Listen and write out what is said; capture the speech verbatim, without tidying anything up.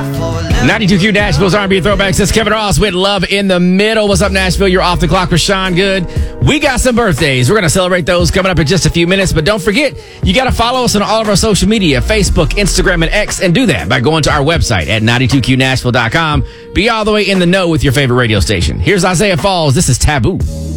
ninety-two Q Nashville's R and B Throwbacks. It's Kevin Ross with Love in the Middle. What's up, Nashville? You're off the clock with Sean Good. We got some birthdays. We're going to celebrate those coming up in just a few minutes. But don't forget, you got to follow us on all of our social media, Facebook, Instagram, and X. And do that by going to our website at ninety-two Q Nashville dot com. Be all the way in the know with your favorite radio station. Here's Isaiah Falls. This is Taboo.